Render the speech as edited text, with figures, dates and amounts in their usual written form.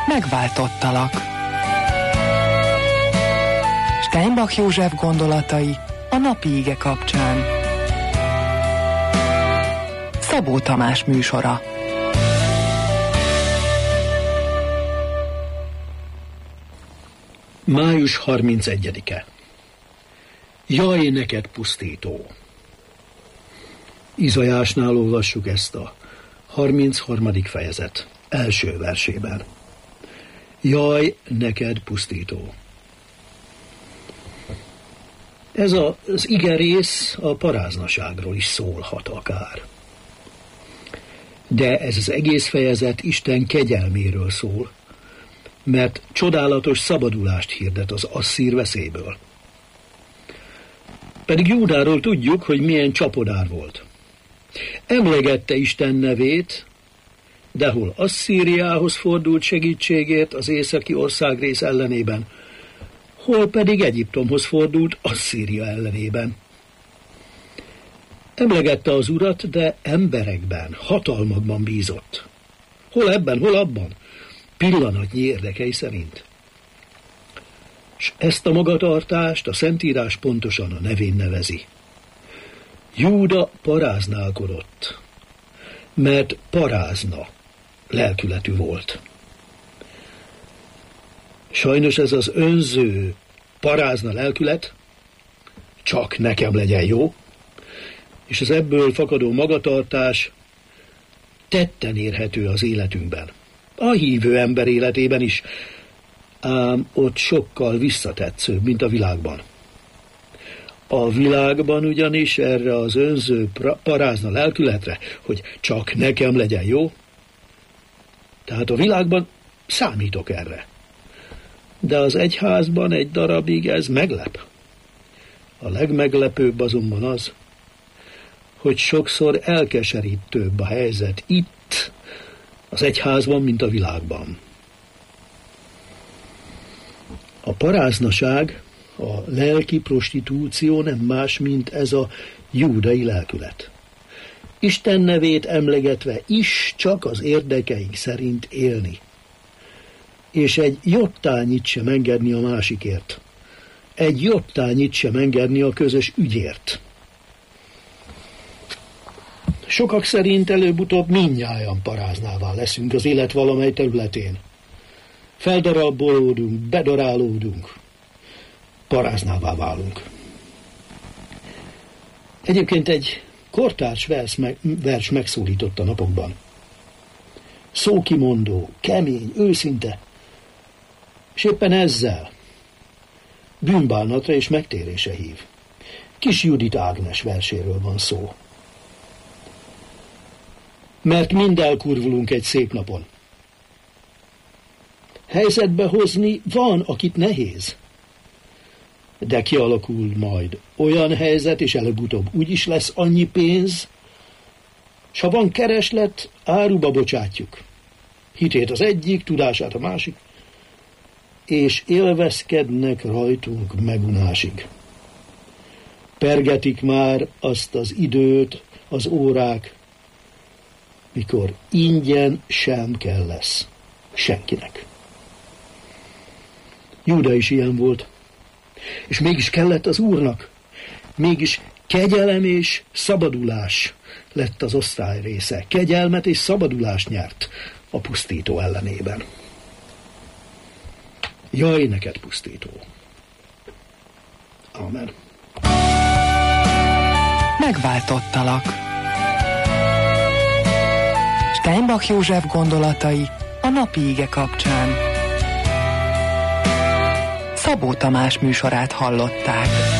Megváltottalak. Steinbach József gondolatai a napi ige kapcsán. Szabó Tamás műsora. Május 31-e. Jaj, neked pusztító! Izajásnál olvassuk ezt a 33. fejezet első versében. Jaj, neked pusztító! Ez az igerész a paráznaságról is szólhat akár. De ez az egész fejezet Isten kegyelméről szól, mert csodálatos szabadulást hirdet az asszír veszélyből. Pedig Júdáról tudjuk, hogy milyen csapodár volt. Emlegette Isten nevét, de hol Asszíriához fordult segítségért az északi országrész ellenében, hol pedig Egyiptomhoz fordult Asszíria ellenében. Emlegette az Urat, de emberekben, hatalmakban bízott. Hol ebben, hol abban, pillanatnyi érdekei szerint. És ezt a magatartást a Szentírás pontosan a nevén nevezi. Júda paráználkodott, mert parázna lelkületű volt. Sajnos ez az önző parázna lelkület csak nekem legyen jó, és az ebből fakadó magatartás tetten érhető az életünkben. A hívő ember életében is, ám ott sokkal visszatetszőbb, mint a világban. A világban ugyanis erre az önző parázna lelkületre, hogy csak nekem legyen jó, tehát a világban számítok erre. De az egyházban egy darabig ez meglep. A legmeglepőbb azonban az, hogy sokszor elkeserítőbb a helyzet itt, az egyházban, mint a világban. A paráznaság, a lelki prostitúció nem más, mint ez a júdai lelkület. Isten nevét emlegetve is csak az érdekeink szerint élni. És egy jottányit sem engedni a másikért. Egy jottányit sem engedni a közös ügyért. Sokak szerint előbb-utóbb mindnyájan paráznává leszünk az élet valamely területén. Feldarabolódunk, bedarálódunk, paráznává válunk. Egyébként egy kortárs vers megszólított a napokban. Szókimondó, kemény, őszinte, és éppen ezzel bűnbánatra és megtérése hív. Kis Judit Ágnes verséről van szó. Mert mind elkurvulunk egy szép napon. Helyzetbe hozni van, akit nehéz. De kialakul majd olyan helyzet, és előbb-utóbb úgyis lesz annyi pénz, s ha van kereslet, áruba bocsátjuk. Hitét az egyik, tudását a másik, és élvezkednek rajtunk megunásig. Pergetik már azt az időt, az órák, mikor ingyen sem kell lesz senkinek. Júda is ilyen volt, és mégis kellett az Úrnak, mégis kegyelem és szabadulás lett az osztály része. Kegyelmet és szabadulást nyert a pusztító ellenében. Jaj, neked pusztító! Amen. Megváltottalak. Steinbach József gondolatai a napi ige kapcsán. Szabó Tamás műsorát hallották.